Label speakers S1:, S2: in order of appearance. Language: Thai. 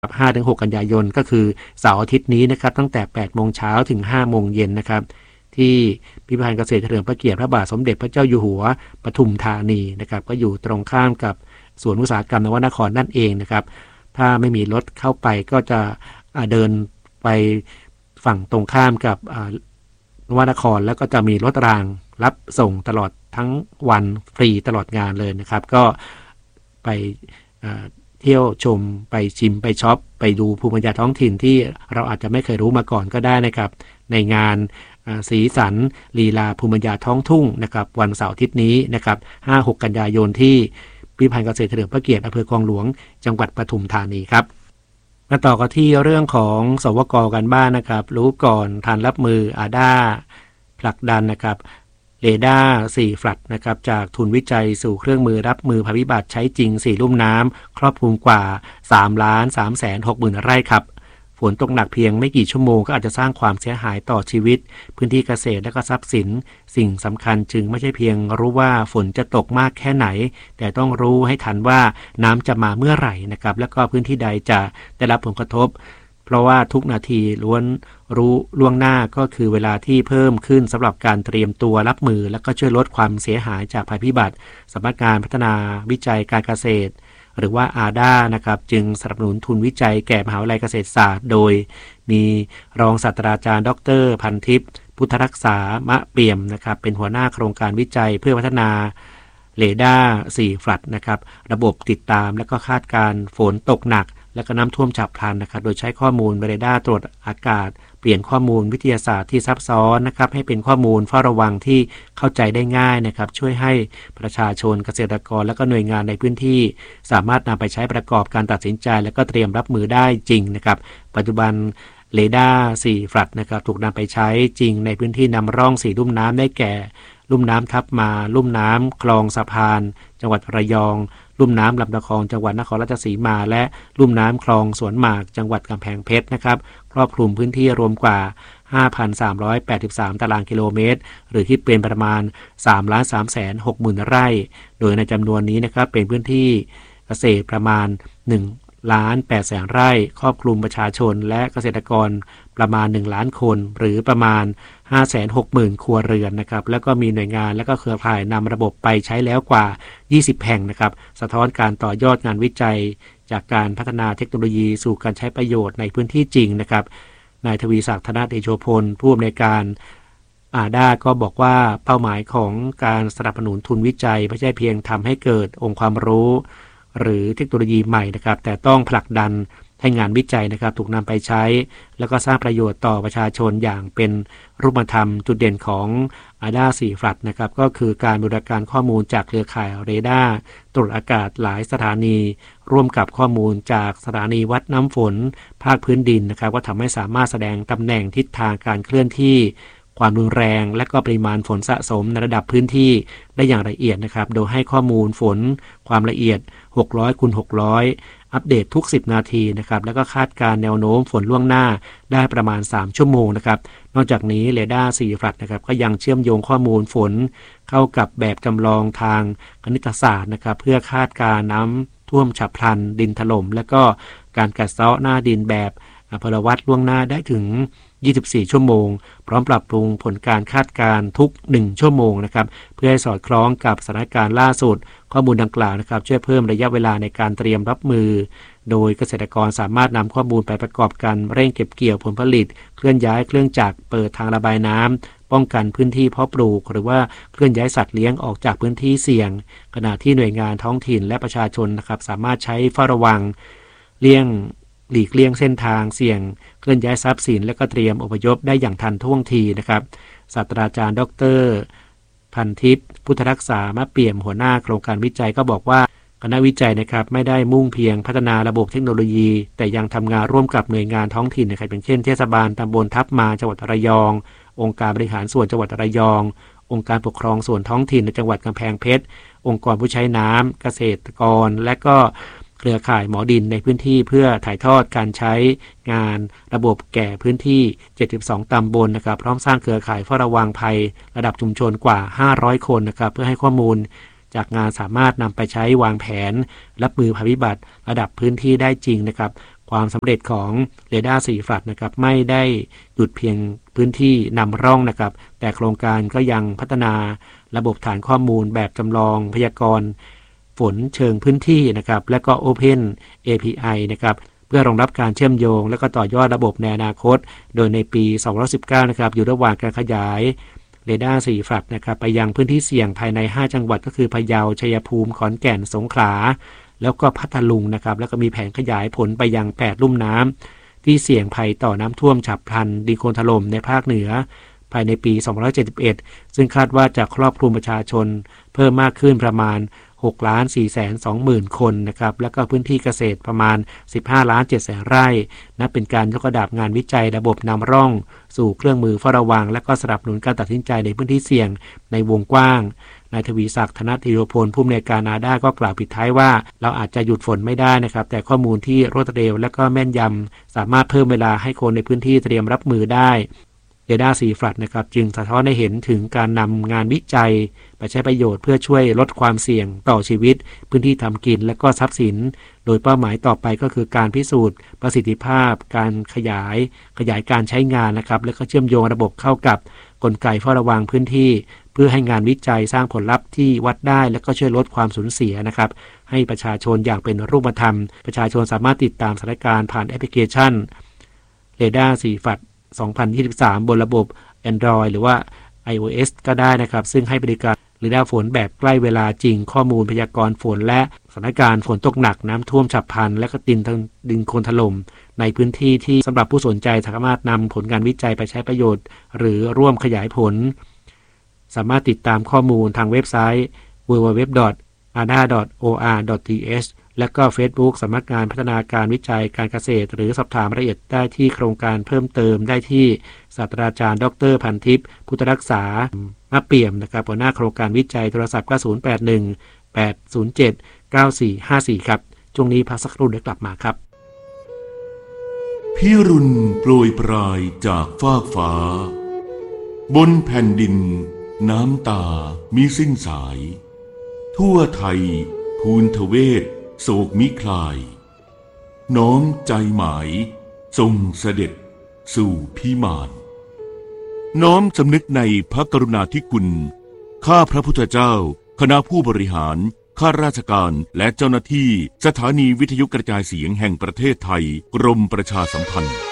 S1: 5-6 กันยายนก็คือเสาร์อาทิตย์นี้นะครับตั้งแต่ 8 โมงเช้าถึง 5 โมงเย็นนะครับที่พิพิธภัณฑ์เกษตรเฉลิมพระเกียรติพระบาทสมเด็จพระเจ้าอยู่หัวปทุมธานีนะครับก็อยู่ตรงข้ามกับสวนอุตสาหกรรมนวนครนั่นเองนะครับถ้าไม่มีรถเข้าไปก็จะเดินไปฝั่งตรงข้ามกับนวนครแล้วก็จะมีรถรางรับส่งตลอดทั้งวันฟรีตลอดงานเลยนะครับก็ไปเที่ยวชมไปชิมไปช็อปไปดูภูมิปัญญาท้องถิ่นที่เราอาจจะไม่เคยรู้มาก่อนก็ได้นะครับในงานสีสันลีลาภูมิปัญญาท้องทุ่งนะครับวันเสาร์อาทิตย์นี้นะครับ 5-6 กันยายนที่พิพิธภัณฑ์เกษตรเฉลิมพระเกียรติอำเภอคลองหลวงจังหวัดปทุมธานีครับมาต่อกันที่เรื่องของสวก.กันบ้าง นะครับรู้ก่อนทันรับมืออาด้าผลักดันนะครับเรดาร์4แฟลตนะครับจากทุนวิจัยสู่เครื่องมือรับมือภัยพิบัติใช้จริง4ลุ่มน้ำครอบคลุมกว่า 3,360,000 ไร่ครับฝนตกหนักเพียงไม่กี่ชั่วโมงก็อาจจะสร้างความเสียหายต่อชีวิตพื้นที่เกษตรและก็ทรัพย์สินสิ่งสำคัญจึงไม่ใช่เพียงรู้ว่าฝนจะตกมากแค่ไหนแต่ต้องรู้ให้ทันว่าน้ำจะมาเมื่อไหร่นะครับแล้วก็พื้นที่ใดจะได้รับผลกระทบเพราะว่าทุกนาทีล้วนรู้ล่วงหน้าก็คือเวลาที่เพิ่มขึ้นสำหรับการเตรียมตัวรับมือและก็ช่วยลดความเสียหายจากภัยพิบัติสำนักงานพัฒนาวิจัยการเกษตรหรือว่าอาด้านะครับจึงสนับสนุนทุนวิจัยแก่มหาวิทยาลัยเกษตรศาสตร์โดยมีรองศาสตราจารย์ดร.พันทิพย์พุทธรักษามะเปี่ยมนะครับเป็นหัวหน้าโครงการวิจัยเพื่อพัฒนาเรดาร์4แฟลตนะครับระบบติดตามและก็คาดการฝนตกหนักและก็น้ำท่วมฉับพลันนะครับโดยใช้ข้อมูลเรดาร์ตรวจอากาศเปลี่ยนข้อมูลวิทยาศาสตร์ที่ซับซ้อนนะครับให้เป็นข้อมูลเฝ้าระวังที่เข้าใจได้ง่ายนะครับช่วยให้ประชาชนเกษตรกรและก็หน่วยงานในพื้นที่สามารถนำไปใช้ประกอบการตัดสินใจและก็เตรียมรับมือได้จริงนะครับปัจจุบันเรดาร์4แฟลตนะครับถูกนำไปใช้จริงในพื้นที่นำร่อง4ลุ่มน้ำได้แก่ลุ่มน้ำทับมาลุ่มน้ำคลองสะพานจังหวัดระยองลุ่มน้ำลำตะคองจังหวัดนครราชสีมาและลุ่มน้ำคลองสวนหมากจังหวัดกำแพงเพชรนะครับครอบคลุมพื้นที่รวมกว่า 5,383 ตารางกิโลเมตรหรือคิดเป็นประมาณ 3,360,000 ไร่โดยในจำนวนนี้นะครับเป็นพื้นที่เกษตรประมาณ 1,800,000 ไร่ครอบคลุมประชาชนและเกษตรกรประมาณ 1 ล้านคนหรือประมาณ 560,000 ครัวเรือนนะครับแล้วก็มีหน่วยงานและก็เครือข่ายนำระบบไปใช้แล้วกว่า 20 แห่งนะครับสะท้อนการต่อยอดงานวิจัยจากการพัฒนาเทคโนโลยีสู่การใช้ประโยชน์ในพื้นที่จริงนะครับนายทวีศักดิ์ธนเดโชพลผู้อำนวยการอาด้าก็บอกว่าเป้าหมายของการสนับสนุนทุนวิจัยไม่ใช่เพียงทำให้เกิดองค์ความรู้หรือเทคโนโลยีใหม่นะครับแต่ต้องผลักดันให้งานวิจัยนะครับถูกนำไปใช้แล้วก็สร้างประโยชน์ต่อประชาชนอย่างเป็นรูปธรรมจุดเด่นของอาด้า4แฟลตนะครับก็คือการบูรณาการข้อมูลจากเครือข่ายเรดาร์ตรวจอากาศหลายสถานีร่วมกับข้อมูลจากสถานีวัดน้ำฝนภาคพื้นดินนะครับก็ทำให้สามารถแสดงตำแหน่งทิศทางการเคลื่อนที่ความรุนแรงและก็ปริมาณฝนสะสมในระดับพื้นที่ได้อย่างละเอียดนะครับโดยให้ข้อมูลฝนความละเอียด600x600อัปเดตทุก10นาทีนะครับแล้วก็คาดการแนวโน้มฝนล่วงหน้าได้ประมาณ3ชั่วโมงนะครับนอกจากนี้เรดาร์4แฟลตนะครับก็ยังเชื่อมโยงข้อมูลฝนเข้ากับแบบจำลองทางคณิตศาสตร์นะครับเพื่อคาดการน้ำท่วมฉับพลันดินถล่มและก็การกัดเซาะหน้าดินแบบพลวัตล่วงหน้าได้ถึง24ชั่วโมงพร้อมปรับปรุงผลการคาดการทุก1ชั่วโมงนะครับเพื่อให้สอดคล้องกับสถานการณ์ล่าสุดข้อมูลดังกล่าวนะครับช่วยเพิ่มระยะเวลาในการเตรียมรับมือโดยเกษตรกรสามารถนำข้อมูลไปประกอบกันเร่งเก็บเกี่ยวผลผลิตเคลื่อนย้ายเครื่องจักรเปิดทางระบายน้ำป้องกันพื้นที่เพาะปลูกหรือว่าเคลื่อนย้ายสัตว์เลี้ยงออกจากพื้นที่เสี่ยงขณะที่หน่วยงานท้องถิ่นและประชาชนนะครับสามารถใช้เฝ้าระวังหลีกเลี่ยงเส้นทางเสี่ยงเคลื่อนย้ายทรัพย์สินและก็เตรียมอพยพได้อย่างทันท่วงทีนะครับศาสตราจารย์ดร.พันทิพย์พุทธรักษามะเปี่ยมหัวหน้าโครงการวิจัยก็บอกว่าคณะวิจัยนะครับไม่ได้มุ่งเพียงพัฒนาระบบเทคโนโลยีแต่ยังทำงานร่วมกับหน่วยงานท้องถิ่นนะครับอย่างเช่นเทศบาลตำบลทับมาจังหวัดระยององค์การบริหารส่วนจังหวัดระยององค์การปกครองส่วนท้องถิ่นในจังหวัดกำแพงเพชรองค์กรผู้ใช้น้ำเกษตรกรและก็เครือข่ายหมอดินในพื้นที่เพื่อถ่ายทอดการใช้งานระบบแก่พื้นที่72ตำบลนะครับพร้อมสร้างเครือข่ายเฝ้าระวังภัยระดับชุมชนกว่า500คนนะครับเพื่อให้ข้อมูลจากงานสามารถนำไปใช้วางแผนรับมือภัยพิบัติระดับพื้นที่ได้จริงนะครับความสำเร็จของเรดาร์4 ฝัดนะครับไม่ได้หยุดเพียงพื้นที่นำร่องนะครับแต่โครงการก็ยังพัฒนาระบบฐานข้อมูลแบบจำลองพยากรณ์ฝนเชิงพื้นที่นะครับและก็ Open API นะครับเพื่อรองรับการเชื่อมโยงและก็ต่อยอดระบบในอนาคตโดยในปี2019นะครับอยู่ระหว่างการขยายเรดาร์4 ฝัดนะครับไปยังพื้นที่เสี่ยงภายใน5จังหวัดก็คือพะเยาชัยภูมิขอนแก่นสงขลาแล้วก็พัทลุงนะครับแล้วก็มีแผนขยายผลไปยัง8ลุ่มน้ำที่เสี่ยงภัยต่อน้ำท่วมฉับพลันดินโคลนถล่มในภาคเหนือภายในปี2571ซึ่งคาดว่าจะครอบคลุมประชาชนเพิ่มมากขึ้นประมาณ6,420,000 คนนะครับแล้วก็พื้นที่เกษตรประมาณ15,700,000 ไร่นับเป็นการยกระดับงานวิจัยระบบนำร่องสู่เครื่องมือเฝ้าระวังและก็สนับสนุนการตัดสินใจในพื้นที่เสี่ยงในวงกว้างนายทวีศักดิ์ธนธีรพลผู้อำนวยการนาด้าก็กล่าวปิดท้ายว่าเราอาจจะหยุดฝนไม่ได้นะครับแต่ข้อมูลที่รวดเร็วและก็แม่นยำสามารถเพิ่มเวลาให้คนในพื้นที่เตรียมรับมือได้เรดาร์4 ฝัดนะครับจึงสะท้อนให้เห็นถึงการนำงานวิจัยไปใช้ประโยชน์เพื่อช่วยลดความเสี่ยงต่อชีวิตพื้นที่ทำกินและก็ทรัพย์สินโดยเป้าหมายต่อไปก็คือการพิสูจน์ประสิทธิภาพการขยายการใช้งานนะครับและก็เชื่อมโยงระบบเข้ากับกลไกเฝ้าระวังพื้นที่เพื่อให้งานวิจัยสร้างผลลัพธ์ที่วัดได้และก็ช่วยลดความสูญเสียนะครับให้ประชาชนอย่างเป็นรูปธรรมประชาชนสามารถติดตามสถานการณ์ผ่านแอปพลิเคชันเรดาร์4 ฝัด2023 บนระบบ Android หรือว่า iOS ก็ได้นะครับซึ่งให้บริการเรดาร์ฝนแบบใกล้เวลาจริงข้อมูลพยากรณ์ฝนและสถานการณ์ฝนตกหนักน้ำท่วมฉับพลันและก็ดินโคลนถล่มในพื้นที่ที่สำหรับผู้สนใจสามารถนำผลการวิจัยไปใช้ประโยชน์หรือร่วมขยายผลสามารถติดตามข้อมูลทางเว็บไซต์ www.ada.or.th และก็ Facebook สำนักงานพัฒนาการวิจัยการเกษตรหรือสอบถามรายละเอียดได้ที่โครงการเพิ่มเติมได้ที่ศาสตราจารย์ดร.พันทิพย์พุทธรักษาณเปี่ยมนะครับหัวหน้าโครงการวิจัยโทรศัพท์ก็0818079454ครับช่วงนี้พักสักครู่เดี๋ยวกลับมาครับ
S2: พิรุณโปรยปลายจากฟากฟ้าบนแผ่นดินน้ำตามิสิ้นสายทั่วไทยภูนทเวศโศกมิคลายน้อมใจหมายทรงเสด็จสู่พิมานน้อมสำนึกในพระกรุณาธิคุณข้าพระพุทธเจ้าคณะผู้บริหารข้าราชการและเจ้าหน้าที่สถานีวิทยุกระจายเสียงแห่งประเทศไทยกรมประชาสัมพันธ์